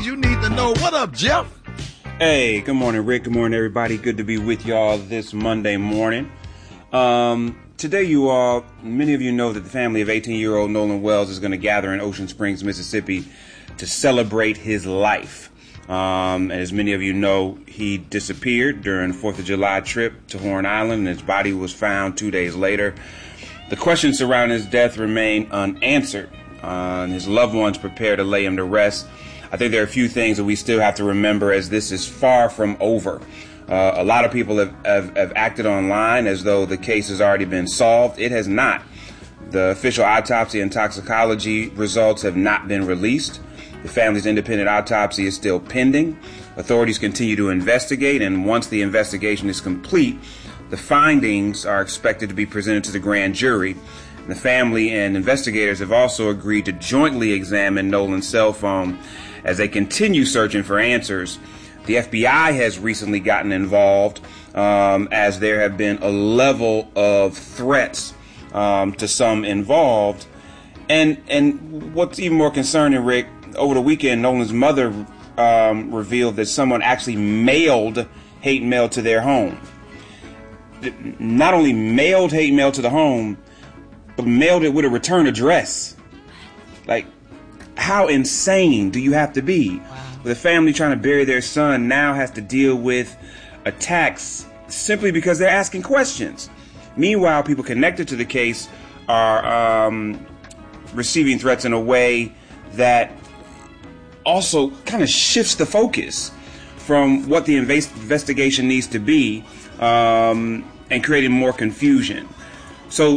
things you need to know. What up, Jeff? Hey, good morning, Rick. Good morning, everybody. Good to be with y'all this Monday morning. Today, you all, many of you know that the family of 18-year-old Nolan Wells is going to gather in Ocean Springs, Mississippi to celebrate his life. As many of you know, he disappeared during the 4th of July trip to Horn Island, and his body was found 2 days later. The questions surrounding his death remain unanswered. His loved ones prepare to lay him to rest. I think there are a few things that we still have to remember as this is far from over. A lot of people have acted online as though the case has already been solved. It has not. The official autopsy and toxicology results have not been released. The family's independent autopsy is still pending. Authorities continue to investigate, and once the investigation is complete, the findings are expected to be presented to the grand jury. The family and investigators have also agreed to jointly examine Nolan's cell phone as they continue searching for answers. The FBI has recently gotten involved as there have been a level of threats to some involved. And what's even more concerning, Rick, over the weekend, Nolan's mother revealed that someone actually mailed hate mail to their home. Not only mailed hate mail to the home, but mailed it with a return address. Like, how insane do you have to be? Wow. The family trying to bury their son now has to deal with attacks simply because they're asking questions. Meanwhile, people connected to the case are receiving threats in a way that also kind of shifts the focus from what the investigation needs to be and creating more confusion. So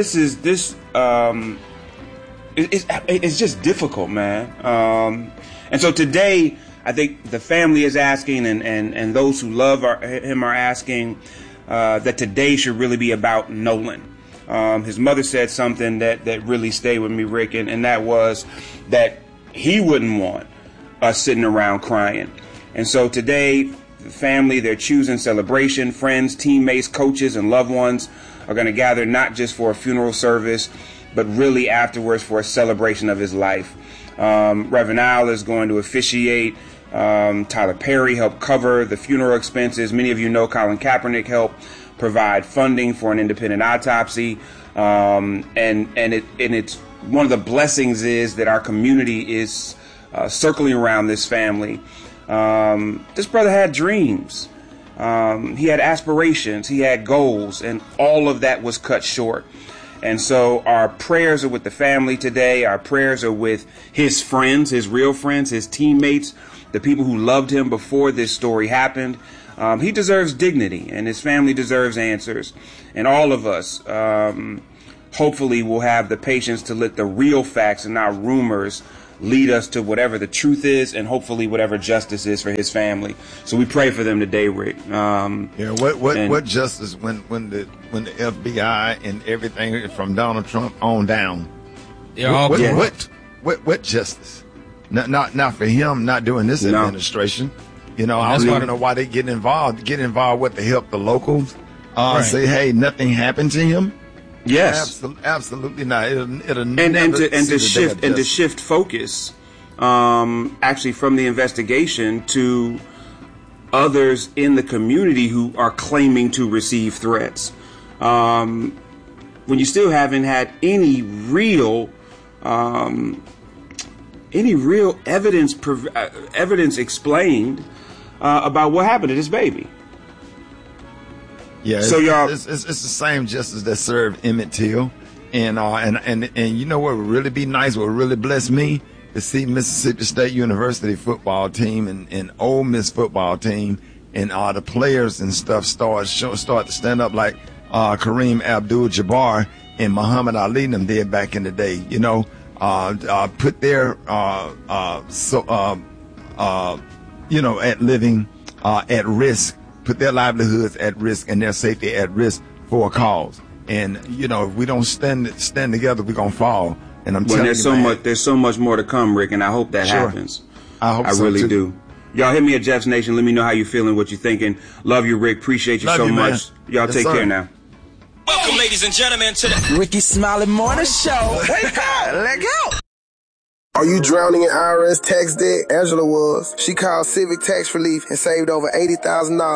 it's just difficult, man. And so today, I think the family is asking, and those who love him are asking, that today should really be about Nolan. His mother said something that really stayed with me, Rick, and that was that he wouldn't want us sitting around crying. And so today, the family, they're choosing celebration. Friends, teammates, coaches, and loved ones are going to gather not just for a funeral service, but really afterwards for a celebration of his life. Reverend Al is going to officiate. Tyler Perry helped cover the funeral expenses. Many of you know Colin Kaepernick helped provide funding for an independent autopsy. And it's one of the blessings is that our community is circling around this family. This brother had dreams. He had aspirations. He had goals, and all of that was cut short. And so our prayers are with the family today. Our prayers are with his friends, his real friends, his teammates, the people who loved him before this story happened. He deserves dignity, and his family deserves answers. And all of us, hopefully, will have the patience to let the real facts and not rumors lead us to whatever the truth is, and hopefully whatever justice is for his family. So we pray for them today, Rick. What justice when the FBI and everything from Donald Trump on down? What justice? Not for him not doing this administration. You know, I don't know why they get involved. Get involved with to help the locals. Say, hey, nothing happened to him. Yes, absolutely not. It'll to shift focus, actually from the investigation to others in the community who are claiming to receive threats. When you still haven't had any real evidence explained about what happened to this baby. Yeah, so y'all, it's the same justice that served Emmett Till, and you know what would really be nice, what would really bless me, to see Mississippi State University football team and Ole Miss football team and the players and stuff start to stand up like Kareem Abdul-Jabbar and Muhammad Ali and them did back in the day. You know, put their at risk. Put their livelihoods at risk and their safety at risk for a cause. And you know, if we don't stand together, we're gonna fall. And I'm telling you, there's so much more to come, Rick, and I hope that happens. I so really do. Y'all hit me at Jeff's Nation. Let me know how you feeling, what you thinking. Love you, Rick. Appreciate you so much. Y'all take care now. Welcome, ladies and gentlemen, to the Ricky Smiley Morning Show. Wake up, let go. Are you drowning in IRS tax debt? Angela was. She called Civic Tax Relief and saved over $80,000.